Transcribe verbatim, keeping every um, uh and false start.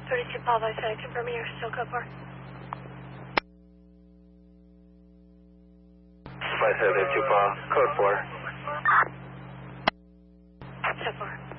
thirty-two Paul by side, confirming you're still code four. By seven two Paul, code four. Step four.